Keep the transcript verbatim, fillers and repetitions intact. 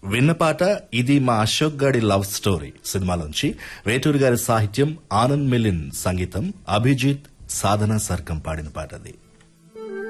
విన్న పాట ఇది మా అశోక్ గాడి లవ్ స్టోరీ సినిమాలోంచి. వేటూరు గారి సాహిత్యం, ఆనంద్ మిలిన్ సంగీతం, అభిజిత్ సాధన సర్గం పాడిన పాట అది.